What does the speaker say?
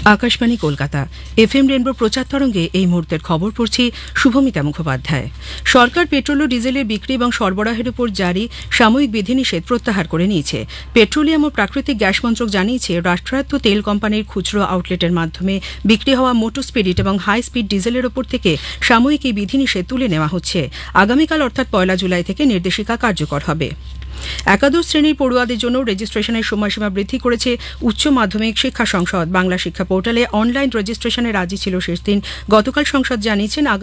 Akashvani Kolkata FM rainbow প্রচার তরঙ্গে এই মুহূর্তের খবর পড়ছি শুভমিতা মুখোপাধ্যায়। সরকার পেট্রোল ও ডিজেলের বিক্রি এবং সরবরাহের উপর জারি সাময়িক বিধিনিষেধ প্রত্যাহার করে নিয়েছে। পেট্রোলিয়াম ও প্রাকৃতিক গ্যাস মন্ত্রক জানিয়েছে, রাষ্ট্রায়ত্ত তেল কোম্পানির খুচরো আউটলেটের মাধ্যমে বিক্রি হওয়া মোটর স্পিরিট এবং হাই স্পিড ডিজেলের ওপর থেকে সাময়িক এই বিধিনিষেধ তুলে নেওয়া হচ্ছে। আগামীকাল অর্থাৎ 1 জুলাই থেকে নির্দেশিকা কার্যকর হবে। একাদশ শ্রেণীর পড়ুয়াদের জন্য রেজিস্ট্রেশনের সময়সীমা বৃদ্ধি করেছে উচ্চ মাধ্যমিক শিক্ষা সংসদ। বাংলা শিক্ষা পোর্টালে অনলাইন রেজিস্ট্রেশনের আজই ছিল শেষ দিন। গতকাল সংসদ জানিয়েছেন